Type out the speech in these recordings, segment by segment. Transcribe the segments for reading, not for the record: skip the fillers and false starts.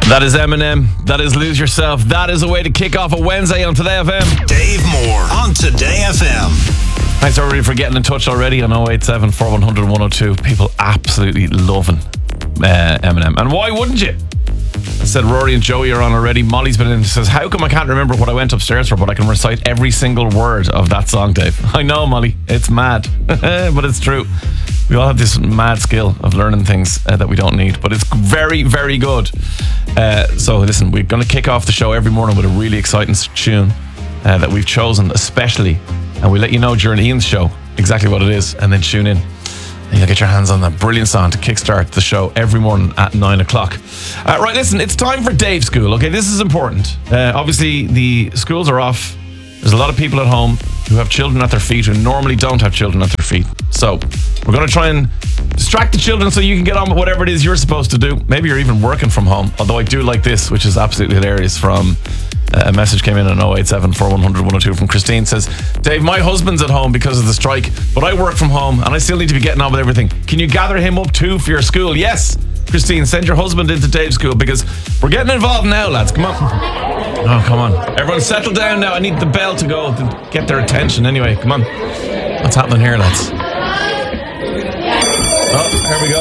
That is Eminem. That is Lose Yourself. That is a way to kick off a Wednesday on Today FM. Dave Moore on Today FM. Thanks everybody for getting in touch already on 087 4100 102. People absolutely loving Eminem. And why wouldn't you? I said Rory and Joey are on already. Molly's been in and says, how come I can't remember what I went upstairs for, but I can recite every single word of that song, Dave? I know, Molly. It's mad. But it's true. We all have this mad skill of learning things that we don't need, but it's very, very good. So listen, we're going to kick off the show every morning with a really exciting tune that we've chosen especially, and we'll let you know during Ian's show exactly what it is, and then tune in and you'll get your hands on that brilliant song to kickstart the show every morning at 9 o'clock. Right, listen, it's time for Dave School. Okay, this is important. Obviously the schools are off. There's a lot of people at home who have children at their feet who normally don't have children at their feet. So we're going to try and distract the children so you can get on with whatever it is you're supposed to do. Maybe you're even working from home. Although I do like this, which is absolutely hilarious, from a message came in on 087 4100 102 from Christine. Says, Dave, my husband's at home because of the strike, but I work from home and I still need to be getting on with everything. Can you gather him up too for your school? Yes, Christine, send your husband into Dave's school because we're getting involved now, lads. Come on. Oh, come on. Everyone settle down now. I need the bell to go to get their attention. Anyway, come on. What's happening here, lads? Oh, here we go.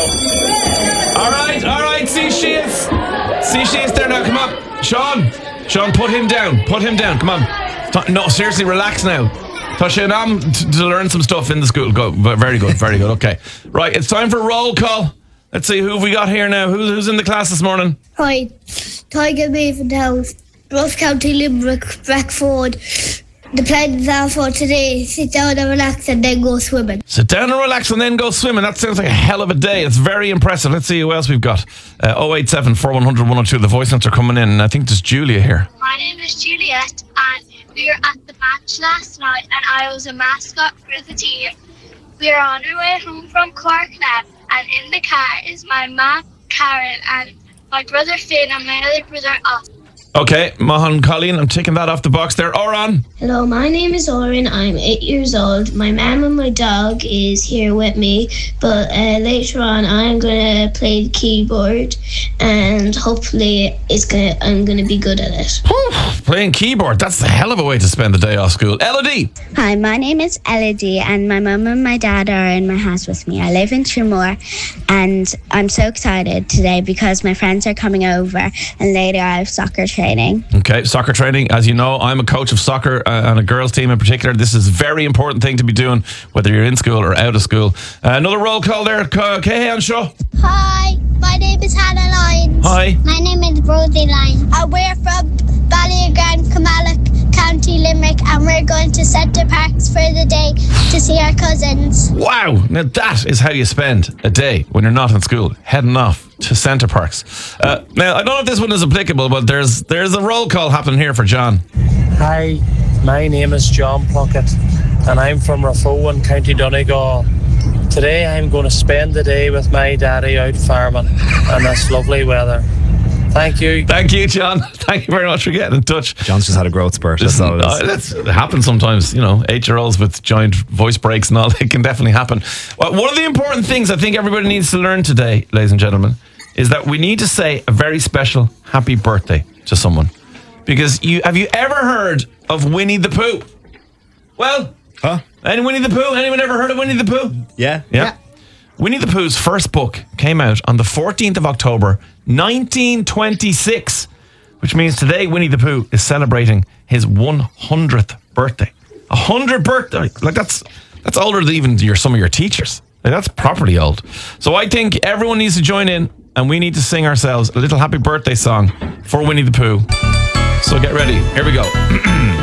All right. See, she is there now. Come on. Sean, put him down. Come on. No, seriously, relax now. Touch in on to learn some stuff in the school. Go. Very good. Okay. Right, it's time for roll call. Let's see who have we got here now. Who's in the class this morning? Hi, Tiger Maven House, Rough County, Limerick, Breckford. The plans are for today: sit down and relax and then go swimming. Sit down and relax and then go swimming. That sounds like a hell of a day. It's very impressive. Let's see who else we've got. 087 4100 102. The voice notes are coming in. I think there's Julia here. My name is Juliet, and we were at the match last night, and I was a mascot for the team. We are on our way home from Cork now, and in the car is my mum, Karen, and my brother Finn, and my other brother Oscar. Okay, Mahan Colleen, I'm taking that off the box there. Oran. Hello, my name is Oren. I'm 8 years old. My mum and my dog is here with me, but later on I'm going to play the keyboard, and hopefully I'm going to be good at it. Playing keyboard, that's a hell of a way to spend the day off school. Elodie. Hi, my name is Elodie, and my mum and my dad are in my house with me. I live in Trimore, and I'm so excited today because my friends are coming over, and later I have soccer training. Okay, soccer training. As you know, I'm a coach of soccer and a girls team in particular. This is a very important thing to be doing, whether you're in school or out of school. Another roll call there. Cahan Shaw. Hi, my name is Hannah Lyons. Hi. My name is Rosie Lyons. And we're from Ballyagran, Kilmallock, County Limerick, and we're going to Centre Parks for the day to see our cousins. Wow, now that is how you spend a day when you're not in school, heading off to Centre Parks. Now, I don't know if this one is applicable, but there's a roll call happening here for John. Hi, my name is John Plunkett, and I'm from Raphoe in County Donegal. Today I'm going to spend the day with my daddy out farming in this lovely weather. Thank you. Thank you, John. Thank you very much for getting in touch. John's just had a growth spurt. Listen, it happens sometimes, 8-year-olds with giant voice breaks and all, it can definitely happen. Well, one of the important things I think everybody needs to learn today, ladies and gentlemen, is that we need to say a very special happy birthday to someone. Because have you ever heard of Winnie the Pooh? Well, Winnie the Pooh? Anyone ever heard of Winnie the Pooh? Yeah. Winnie the Pooh's first book came out on the 14th of October, 1926, which means today Winnie the Pooh is celebrating his 100th birthday. 100th birthday. Like that's older than even some of your teachers. Like, that's properly old. So I think everyone needs to join in and we need to sing ourselves a little happy birthday song for Winnie the Pooh. So get ready. Here we go.